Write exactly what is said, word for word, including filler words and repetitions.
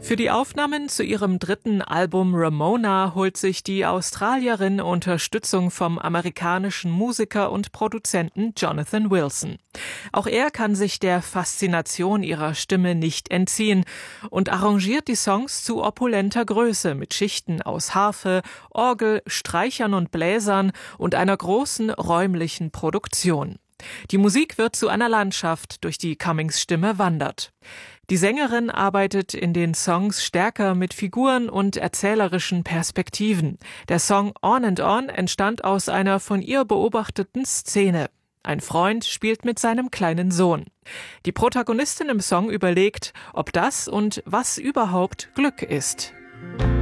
Für die Aufnahmen zu ihrem dritten Album Ramona holt sich die Australierin Unterstützung vom amerikanischen Musiker und Produzenten Jonathan Wilson. Auch er kann sich der Faszination ihrer Stimme nicht entziehen und arrangiert die Songs zu opulenter Größe mit Schichten aus Harfe, Orgel, Streichern und Bläsern und einer großen räumlichen Produktion. Die Musik wird zu einer Landschaft, durch die Cummings Stimme wandert. Die Sängerin arbeitet in den Songs stärker mit Figuren und erzählerischen Perspektiven. Der Song On and On entstand aus einer von ihr beobachteten Szene. Ein Freund spielt mit seinem kleinen Sohn. Die Protagonistin im Song überlegt, ob das und was überhaupt Glück ist.